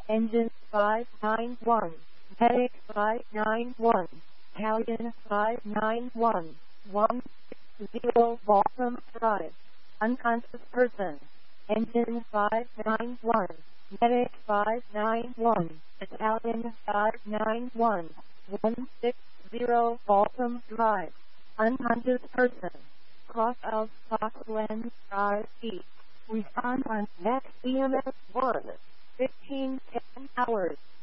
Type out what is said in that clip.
Engine 591, Medic 591, Italian 591, 160 Waltham Drive, unconscious person. Engine 591, Medic 591, Italian 591, 160 Waltham Drive, unconscious person. Cross of Falkland Drive East. Respond on next EMS 1, 1510 hours.